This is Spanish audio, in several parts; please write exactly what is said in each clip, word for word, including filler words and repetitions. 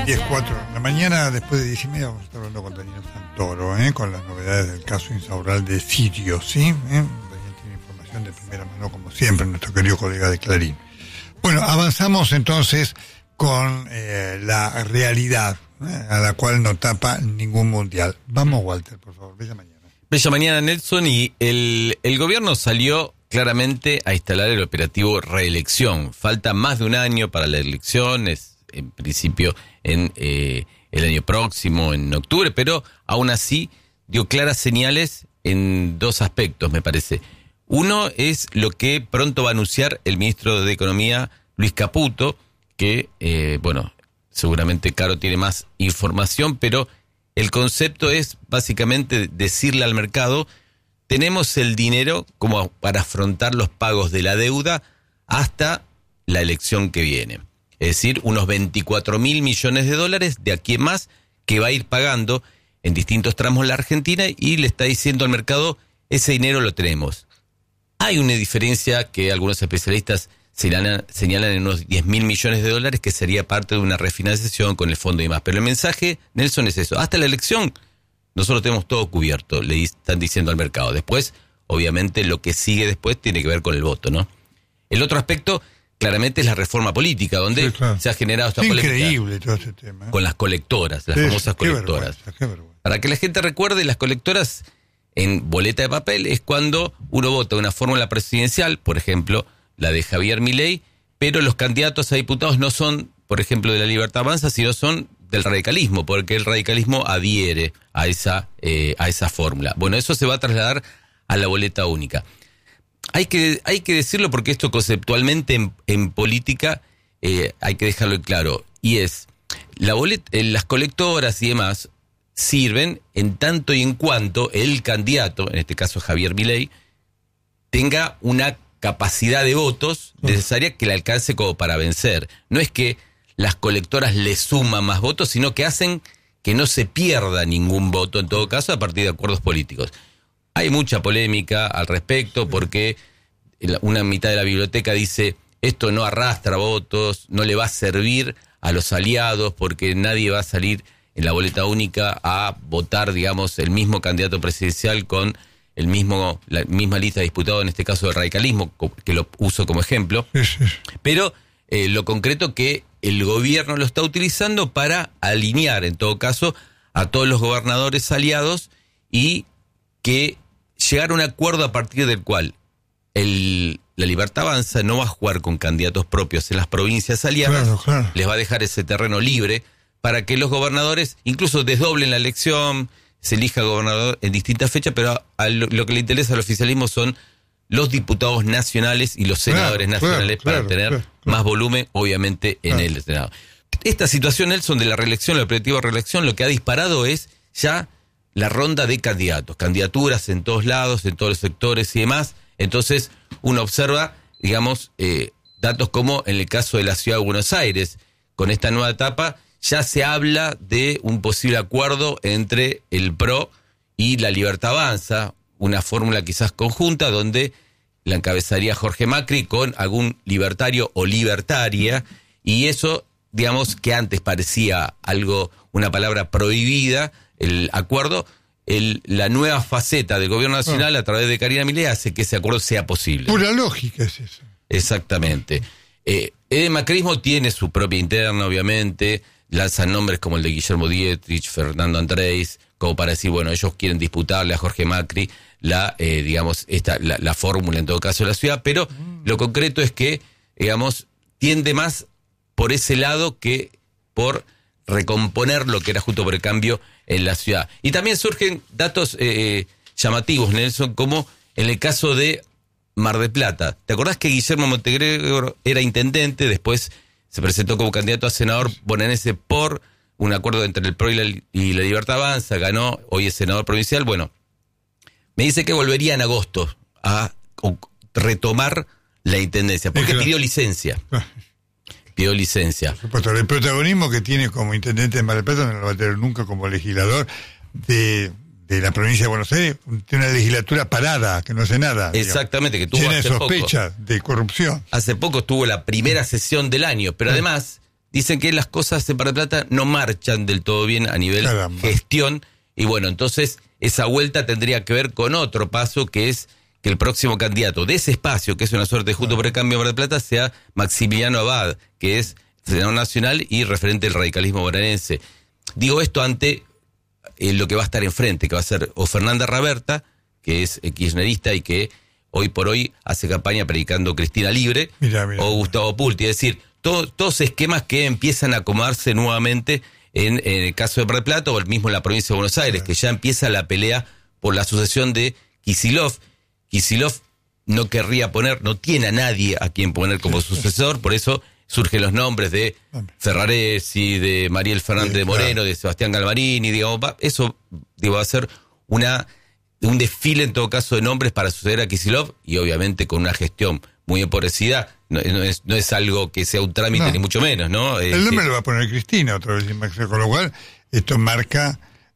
diez cuatro de la mañana, después de diez y media, vamos a estar hablando con Daniel Santoro, ¿eh? con las novedades del caso Insaurralde de Sirio, ¿sí? ¿Eh? Daniel tiene información de primera mano, como siempre, nuestro querido colega de Clarín. Bueno, avanzamos entonces con eh, la realidad, ¿eh? a la cual no tapa ningún mundial. Vamos, Walter, por favor, bella mañana. Bella mañana, Nelson, y el, el gobierno salió claramente a instalar el operativo reelección. Falta más de un año para la elección, es en principio en eh, el año próximo, en octubre, pero aún así dio claras señales en dos aspectos, me parece. Uno es lo que pronto va a anunciar el ministro de Economía, Luis Caputo, que, eh, bueno, seguramente Caro tiene más información, pero el concepto es básicamente decirle al mercado: tenemos el dinero como para afrontar los pagos de la deuda hasta la elección que viene. Es decir, unos veinticuatro mil millones de dólares de aquí en más que va a ir pagando en distintos tramos la Argentina, y le está diciendo al mercado: ese dinero lo tenemos. Hay una diferencia que algunos especialistas señalan, señalan en unos diez mil millones de dólares, que sería parte de una refinanciación con el fondo y demás. Pero el mensaje, Nelson, es eso: hasta la elección nosotros tenemos todo cubierto, le están diciendo al mercado. Después, obviamente, lo que sigue después tiene que ver con el voto, ¿no? El otro aspecto, claramente, es la reforma política, donde sí, claro, se ha generado esta polémica. Increíble todo este tema, ¿eh? Con las colectoras, las sí, famosas qué colectoras. Vergüenza, qué vergüenza. Para que la gente recuerde, las colectoras en boleta de papel es cuando uno vota una fórmula presidencial, por ejemplo, la de Javier Milei, pero los candidatos a diputados no son, por ejemplo, de la Libertad Avanza, sino son del radicalismo, porque el radicalismo adhiere a esa eh, a esa fórmula. Bueno, eso se va a trasladar a la boleta única. Hay que hay que decirlo, porque esto conceptualmente en, en política eh, hay que dejarlo en claro, y es la boleta, eh, las colectoras y demás sirven en tanto y en cuanto el candidato, en este caso Javier Milei, tenga una capacidad de votos necesaria que le alcance como para vencer. No es que las colectoras le suman más votos, sino que hacen que no se pierda ningún voto, en todo caso, a partir de acuerdos políticos. Hay mucha polémica al respecto, porque una mitad de la biblioteca dice: esto no arrastra votos, no le va a servir a los aliados, porque nadie va a salir en la boleta única a votar, digamos, el mismo candidato presidencial con el mismo la misma lista de diputados, en este caso del radicalismo, que lo uso como ejemplo. Pero eh, lo concreto que el gobierno lo está utilizando para alinear, en todo caso, a todos los gobernadores aliados, y que llegar a un acuerdo a partir del cual el, la Libertad Avanza no va a jugar con candidatos propios en las provincias aliadas, claro, claro. Les va a dejar ese terreno libre para que los gobernadores incluso desdoblen la elección, se elija gobernador en distintas fechas, pero a lo, lo que le interesa al oficialismo son los diputados nacionales y los senadores claro, nacionales claro, para claro, tener claro, claro. más volumen, obviamente, en claro. el Senado. Esta situación, Nelson, de la reelección, la operativa de reelección, lo que ha disparado es ya la ronda de candidatos, candidaturas en todos lados, en todos los sectores y demás. Entonces, uno observa, digamos, eh, datos como en el caso de la Ciudad de Buenos Aires. Con esta nueva etapa ya se habla de un posible acuerdo entre el P R O y la Libertad Avanza, una fórmula quizás conjunta donde la encabezaría Jorge Macri con algún libertario o libertaria, y eso, digamos, que antes parecía algo, una palabra prohibida, el acuerdo, el, la nueva faceta del gobierno nacional a través de Karina Milei hace que ese acuerdo sea posible. Pura lógica es eso. Exactamente. Eh, el macrismo tiene su propia interna, obviamente, lanzan nombres como el de Guillermo Dietrich, Fernando Andrés, como para decir, bueno, ellos quieren disputarle a Jorge Macri la, eh, digamos, esta, la, la fórmula, en todo caso, de la ciudad, pero mm. lo concreto es que, digamos, tiende más por ese lado que por recomponer lo que era Juntos por el Cambio en la ciudad. Y también surgen datos eh, llamativos, Nelson, como en el caso de Mar del Plata. ¿Te acordás que Guillermo Montenegro era intendente, después se presentó como candidato a senador bonaerense por un acuerdo entre el P R O y la, y la Libertad Avanza, ganó, hoy es senador provincial? Bueno, me dice que volvería en agosto a retomar la intendencia, porque pidió licencia. Pidió licencia. Por supuesto, el protagonismo que tiene como intendente de Mar del Plata no lo va a tener nunca como legislador de, de la provincia de Buenos Aires, tiene una legislatura parada, que no hace nada. Exactamente, digamos, que tuvo llena hace de sospecha poco, de corrupción. Hace poco tuvo la primera sesión del año, pero sí. además dicen que las cosas en Mar del Plata no marchan del todo bien a nivel Caramba. gestión, y bueno, entonces esa vuelta tendría que ver con otro paso, que es que el próximo candidato de ese espacio, que es una suerte de Juntos por el Cambio en Mar del Plata, sea Maximiliano Abad, que es senador nacional y referente del radicalismo bonaerense. Digo esto ante eh, lo que va a estar enfrente, que va a ser o Fernanda Raberta, que es eh, kirchnerista y que hoy por hoy hace campaña predicando Cristina Libre, mirá, mirá, o Gustavo Pulti, es decir, todo, todos esquemas que empiezan a acomodarse nuevamente en, en el caso de Mar del Plata o el mismo en la provincia de Buenos Aires, que ya empieza la pelea por la sucesión de Kicillof. Kicillof no querría poner, no tiene a nadie a quien poner como sucesor, por eso surgen los nombres de Ferraresi, de Mariel Fernández de Moreno, de Sebastián Galmarini, digamos, eso digo, va a ser una un desfile en todo caso de nombres para suceder a Kicillof, y obviamente con una gestión muy empobrecida, no, no, es, no es algo que sea un trámite no. ni mucho menos, ¿no? El nombre lo va a poner Cristina otra vez, con lo cual esto marca,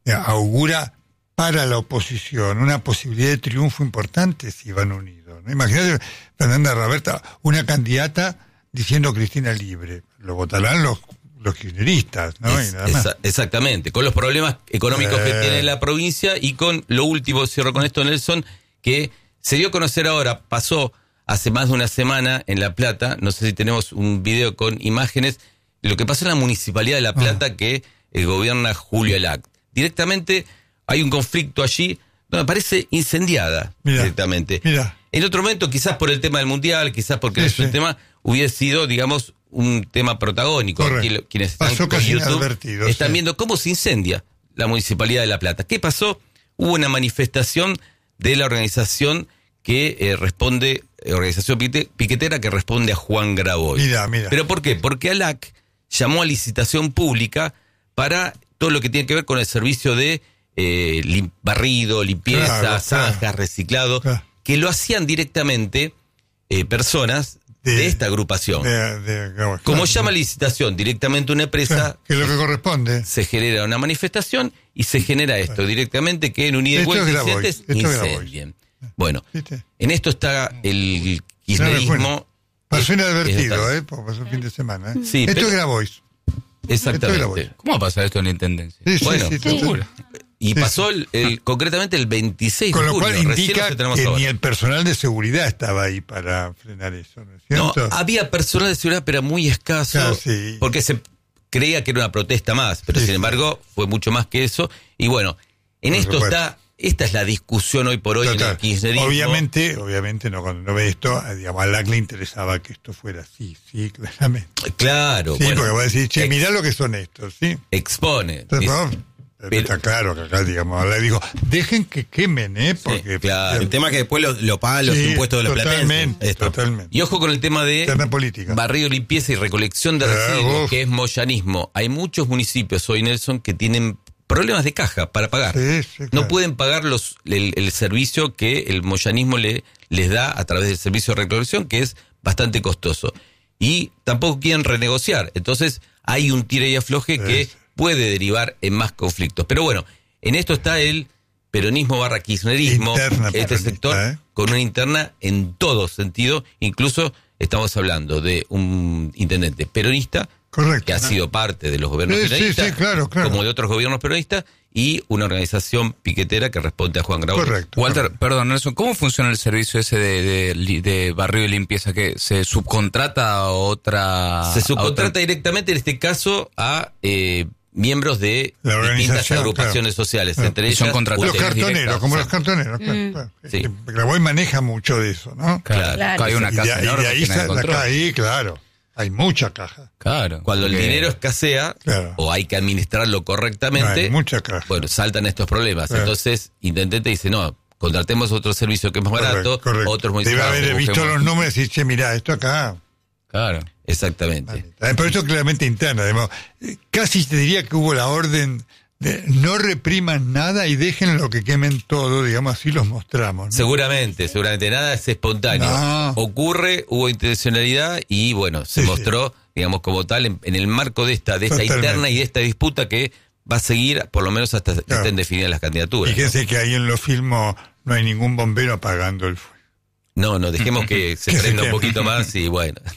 augura para la oposición una posibilidad de triunfo importante si van unidos, ¿no? Imagínate Fernanda Raberta, una candidata diciendo Cristina Libre, lo votarán los los kirchneristas, ¿no? Es, y nada más. Esa, exactamente, con los problemas económicos eh. que tiene la provincia y con lo último, cierro con esto, Nelson, que se dio a conocer ahora, pasó hace más de una semana en La Plata, no sé si tenemos un video con imágenes, de lo que pasó en la Municipalidad de La Plata ah. que eh, gobierna Julio Elac. Directamente hay un conflicto allí donde parece incendiada mirá, directamente. Mirá. En otro momento, quizás por el tema del Mundial, quizás porque sí, es un sí. tema, hubiese sido, digamos, un tema protagónico. Aquí, quienes están pasó con YouTube están sí. viendo cómo se incendia la Municipalidad de La Plata. ¿Qué pasó? Hubo una manifestación de la organización que eh, responde, eh, organización piquetera que responde a Juan Graboy. Mira, mira. ¿Pero por qué? Porque ALAC llamó a licitación pública para todo lo que tiene que ver con el servicio de eh, lim- barrido, limpieza, claro, zanjas, claro. reciclado, claro. que lo hacían directamente eh, personas de, de esta agrupación. De, de, claro, Como claro. llama licitación directamente una empresa, claro, que es lo que corresponde. Se genera una manifestación y se genera esto claro. directamente, que en Unidad Igual Incidentes incendien. Bueno, ¿viste? En esto está el kirchnerismo. Claro, pasó inadvertido, ¿eh? Pasó el fin de semana. ¿eh? Sí, esto pero, es Grabois. Exactamente. ¿Cómo va a pasar esto en la Intendencia? Sí, sí, bueno, sí, sí, sí. y sí, pasó el, el, concretamente el veintiséis Con de julio. Con lo cual indica que, que ni el personal de seguridad estaba ahí para frenar eso, ¿no es cierto? No, había personal de seguridad, pero muy escaso, claro, sí. porque se creía que era una protesta más, pero sí, sin embargo sí. fue mucho más que eso. Y bueno, en Por esto supuesto. está, esta es la discusión hoy por hoy Total. en el kirchnerismo. Obviamente, obviamente no, cuando uno ve esto, digamos, a Lac le interesaba que esto fuera así, sí, claramente. Claro. Sí, bueno, porque va a decir, che, ex, mirá lo que son estos, ¿sí? Expone. Entonces, es, pero, está claro que acá, digamos, le dijo, dejen que quemen, ¿eh? Porque sí, claro. El tema es que después lo, lo pagan los sí, impuestos de los totalmente, platenses. Totalmente. Y ojo con el tema de barrio, limpieza y recolección de residuos, uh, que es moyanismo. Hay muchos municipios hoy, Nelson, que tienen problemas de caja para pagar. Sí, sí, claro. No pueden pagar los el, el servicio que el moyanismo le, les da a través del servicio de recolección, que es bastante costoso. Y tampoco quieren renegociar. Entonces hay un tira y afloje sí. que puede derivar en más conflictos. Pero bueno, en esto está el peronismo barra kirchnerismo, interna este sector, ¿eh? Con una interna en todo sentido. Incluso estamos hablando de un intendente peronista, correcto, que ha ¿no? sido parte de los gobiernos sí, peronistas, sí, sí, claro, claro. como de otros gobiernos peronistas, y una organización piquetera que responde a Juan Graboy. Correcto. Walter, correcto. perdón, Nelson, ¿cómo funciona el servicio ese de, de, de barrio de limpieza? ¿Que se subcontrata a otra...? Se subcontrata otra... directamente, en este caso, a eh, miembros de distintas agrupaciones claro. sociales, claro. entre ellas... Son los cartoneros, directas, como los cartoneros, claro. Mm. claro. Sí. Graboy maneja mucho de eso, ¿no? Claro. claro. Hay una casa y de, y de ahí la caja ahí, claro. Hay mucha caja. Claro. Cuando porque... el dinero escasea, claro. o hay que administrarlo correctamente, hay mucha caja. Bueno, saltan estos problemas. Claro. Entonces, intendente dice, no, contratemos otro servicio que es más barato, correcto, correcto. otros municipios. Debe haber visto los números y decir, che, mirá, esto acá. Claro. Exactamente. Vale. Pero esto claramente interno. Además, casi te diría que hubo la orden de no repriman nada y dejen lo que quemen todo, digamos, así los mostramos, ¿no? Seguramente, seguramente nada es espontáneo. No. Ocurre, hubo intencionalidad y bueno, se sí, mostró, sí. digamos, como tal, en, en el marco de esta, de esta interna y de esta disputa que va a seguir, por lo menos hasta que claro. estén definidas las candidaturas. Fíjense ¿no? que ahí en los filmos no hay ningún bombero apagando el fuego. No, no, dejemos que se prenda un poquito más y bueno.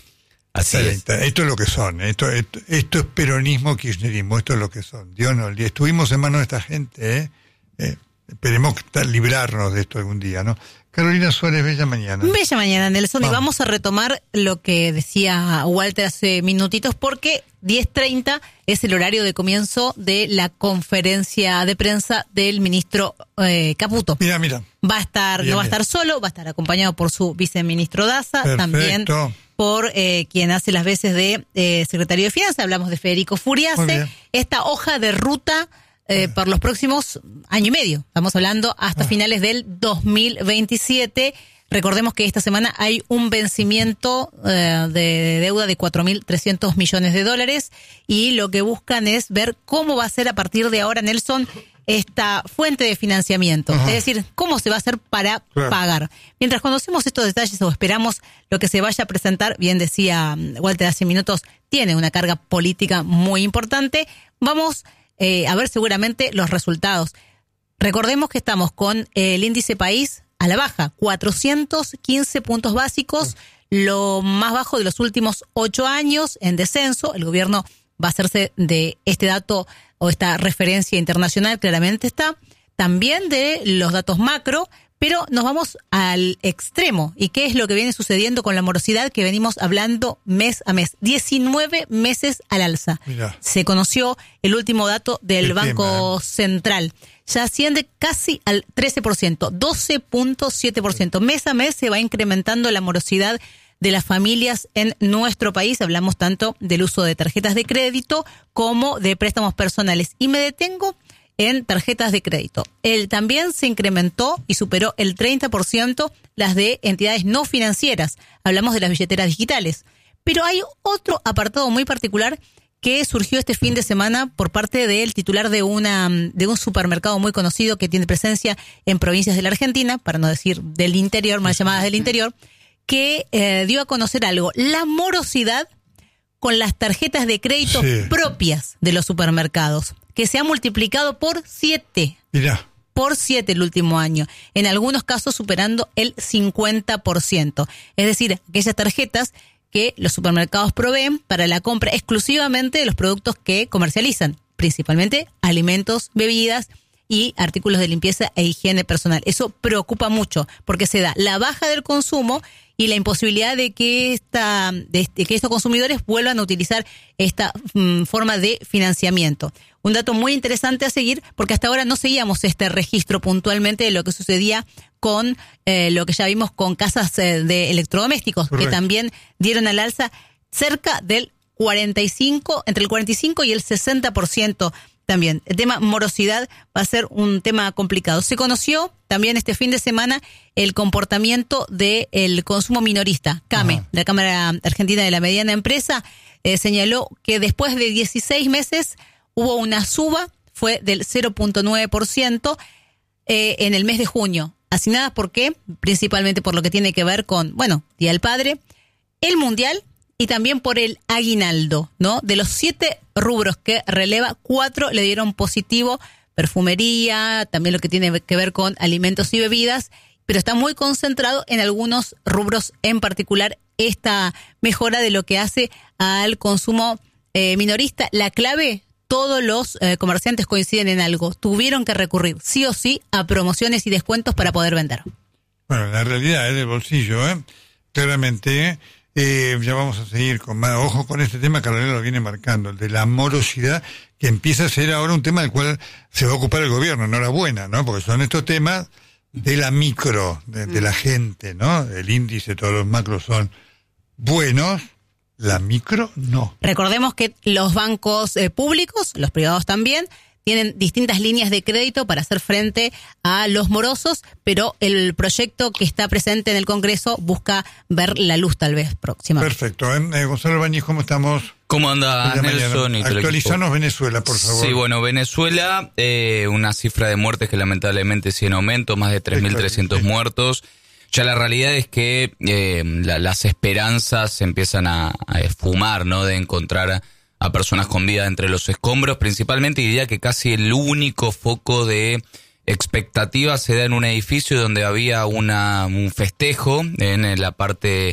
Así es. Esto es lo que son, esto, esto, esto es peronismo, kirchnerismo, esto es lo que son. Dios no, estuvimos en manos de esta gente, ¿eh? Eh, esperemos librarnos de esto algún día, ¿no? Carolina Suárez, bella mañana. Bella mañana, Nelson, vamos. Y vamos a retomar lo que decía Walter hace minutitos, porque diez treinta es el horario de comienzo de la conferencia de prensa del ministro eh, Caputo. Mira, mira. Va a estar, mira, no va mira. a estar solo, va a estar acompañado por su viceministro Daza, Perfecto. también por eh, quien hace las veces de eh, secretario de Finanzas, hablamos de Federico Furiase. Esta hoja de ruta Eh, por los próximos año y medio. Estamos hablando hasta ah. finales del dos mil veintisiete. Recordemos que esta semana hay un vencimiento eh, de deuda de cuatro mil trescientos millones de dólares y lo que buscan es ver cómo va a ser a partir de ahora, Nelson, esta fuente de financiamiento. Ajá. Es decir, cómo se va a hacer para claro. pagar. Mientras conocemos estos detalles o esperamos lo que se vaya a presentar, bien decía Walter hace minutos, tiene una carga política muy importante. Vamos Eh, a ver seguramente los resultados. Recordemos que estamos con el índice país a la baja, cuatrocientos quince puntos básicos, lo más bajo de los últimos ocho años en descenso. El gobierno va a hacerse de este dato o esta referencia internacional, claramente está, también de los datos macro, pero nos vamos al extremo. ¿Y qué es lo que viene sucediendo con la morosidad que venimos hablando mes a mes? diecinueve meses al alza. Mirá. Se conoció el último dato del Banco tema, ¿eh? Central. Ya asciende casi al trece por ciento, doce punto siete por ciento. Mes a mes se va incrementando la morosidad de las familias en nuestro país. Hablamos tanto del uso de tarjetas de crédito como de préstamos personales. Y me detengo en tarjetas de crédito. El también se incrementó y superó el treinta por ciento las de entidades no financieras. Hablamos de las billeteras digitales. Pero hay otro apartado muy particular que surgió este fin de semana por parte del titular de una de un supermercado muy conocido que tiene presencia en provincias de la Argentina, para no decir del interior, más llamadas del interior, que eh, dio a conocer algo, la morosidad con las tarjetas de crédito sí. propias de los supermercados, que se ha multiplicado por siete. Mirá. Por siete el último año. En algunos casos superando el cincuenta por ciento. Es decir, aquellas tarjetas que los supermercados proveen para la compra exclusivamente de los productos que comercializan, principalmente alimentos, bebidas y artículos de limpieza e higiene personal. Eso preocupa mucho porque se da la baja del consumo y la imposibilidad de que esta, de, de que estos consumidores vuelvan a utilizar esta mm, forma de financiamiento. Un dato muy interesante a seguir porque hasta ahora no seguíamos este registro puntualmente de lo que sucedía con eh, lo que ya vimos con casas eh, de electrodomésticos. Correcto. Que también dieron al alza cerca del cuarenta y cinco, entre el cuarenta y cinco y el sesenta por ciento. También el tema morosidad va a ser un tema complicado. Se conoció también este fin de semana el comportamiento del consumo minorista. CAME, Ajá. la Cámara Argentina de la Mediana Empresa, eh, señaló que después de dieciséis meses hubo una suba, fue del cero punto nueve por ciento eh, en el mes de junio. Asignada por qué? Principalmente por lo que tiene que ver con, bueno, Día del Padre, el Mundial y también por el aguinaldo, ¿no? De los siete rubros que releva, cuatro le dieron positivo, perfumería, también lo que tiene que ver con alimentos y bebidas, pero está muy concentrado en algunos rubros en particular esta mejora de lo que hace al consumo eh, minorista. La clave, todos los eh, comerciantes coinciden en algo, tuvieron que recurrir sí o sí a promociones y descuentos para poder vender. Bueno, la realidad es del bolsillo, ¿eh? Claramente, ¿eh? Eh, ya vamos a seguir con más ojo con este tema. Carolina lo viene marcando, el de la morosidad, que empieza a ser ahora un tema del cual se va a ocupar el gobierno. Enhorabuena, ¿no? Porque son estos temas de la micro, de, de la gente, ¿no? El índice, todos los macros son buenos, la micro no. Recordemos que los bancos eh, públicos, los privados también, tienen distintas líneas de crédito para hacer frente a los morosos, pero el proyecto que está presente en el Congreso busca ver la luz tal vez próxima. Perfecto. ¿eh? Eh, Gonzalo Bañez, ¿cómo estamos? ¿Cómo anda, Nelson? Actualizanos Venezuela, por favor. Sí, bueno, Venezuela, eh, una cifra de muertes que lamentablemente sigue en aumento, más de tres mil trescientos sí. muertos. Ya la realidad es que eh, la, las esperanzas se empiezan a, a esfumar, ¿no? De encontrar a, a personas con vida entre los escombros, principalmente, y diría que casi el único foco de expectativa se da en un edificio donde había una un festejo en la parte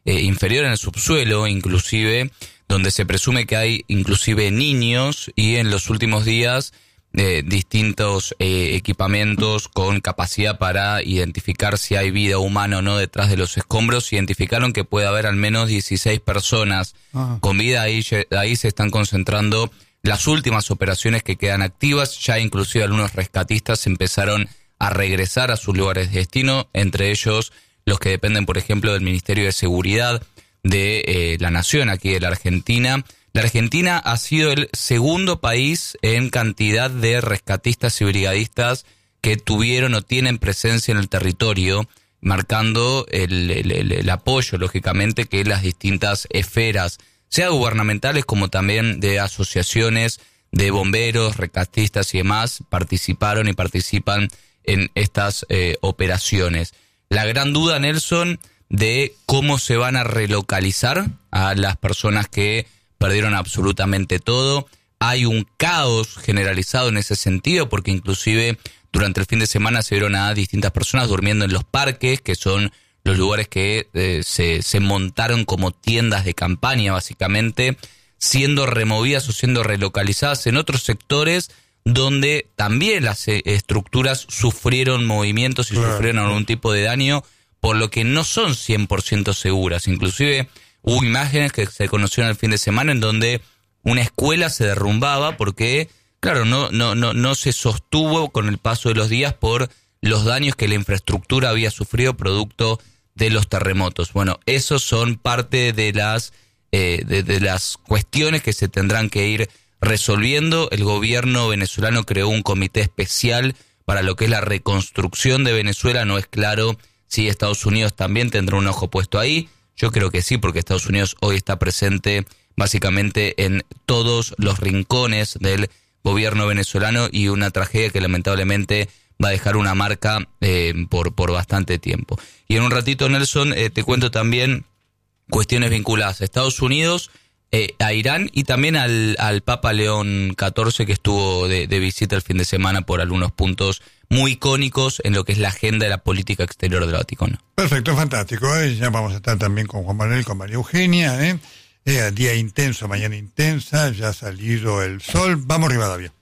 eh, inferior en el subsuelo, inclusive, donde se presume que hay inclusive niños y en los últimos días eh, distintos eh, equipamientos con capacidad para identificar si hay vida humana o no detrás de los escombros. Identificaron que puede haber al menos dieciséis personas ah. con vida. Ahí, ahí se están concentrando las últimas operaciones que quedan activas. Ya inclusive algunos rescatistas empezaron a regresar a sus lugares de destino, entre ellos los que dependen, por ejemplo, del Ministerio de Seguridad de eh, la Nación, aquí de la Argentina. La Argentina ha sido el segundo país en cantidad de rescatistas y brigadistas que tuvieron o tienen presencia en el territorio, marcando el, el, el, el apoyo, lógicamente, que las distintas esferas, sea gubernamentales como también de asociaciones de bomberos, rescatistas y demás, participaron y participan en estas eh, operaciones. La gran duda, Nelson, de cómo se van a relocalizar a las personas que perdieron absolutamente todo. Hay un caos generalizado en ese sentido, porque inclusive durante el fin de semana se vieron a distintas personas durmiendo en los parques, que son los lugares que eh, se, se montaron como tiendas de campaña, básicamente, siendo removidas o siendo relocalizadas en otros sectores donde también las eh, estructuras sufrieron movimientos y claro. sufrieron algún tipo de daño, por lo que no son cien por ciento seguras. Inclusive hubo imágenes que se conocieron el fin de semana en donde una escuela se derrumbaba porque, claro, no, no, no, no se sostuvo con el paso de los días por los daños que la infraestructura había sufrido producto de los terremotos. Bueno, esos son parte de las, eh, de, de las cuestiones que se tendrán que ir resolviendo. El gobierno venezolano creó un comité especial para lo que es la reconstrucción de Venezuela. No es claro si Estados Unidos también tendrá un ojo puesto ahí. Yo creo que sí, porque Estados Unidos hoy está presente básicamente en todos los rincones del gobierno venezolano, y una tragedia que lamentablemente va a dejar una marca eh, por, por bastante tiempo. Y en un ratito, Nelson, eh, te cuento también cuestiones vinculadas a Estados Unidos, eh, a Irán y también al, al Papa León catorce, que estuvo de, de visita el fin de semana por algunos puntos muy icónicos en lo que es la agenda de la política exterior del Vaticano. Perfecto, fantástico. ¿eh? Ya vamos a estar también con Juan Manuel, con María Eugenia. ¿eh? Eh, día intenso, mañana intensa, ya ha salido el sol. Vamos, Rivadavia.